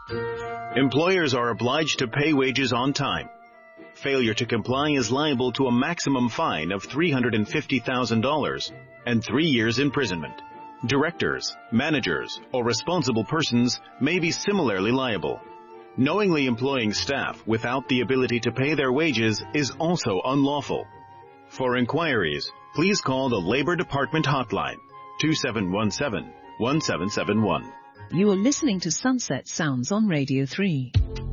Employers are obliged to pay wages on time. Failure to comply is liable to a maximum fine of $350,000 and 3 years imprisonment. Directors, managers, or responsible persons may be similarly liable. Knowingly employing staff without the ability to pay their wages is also unlawful. For inquiries, please call the Labor Department hotline, 2717-1771. You are listening to Sunset Sounds on Radio 3.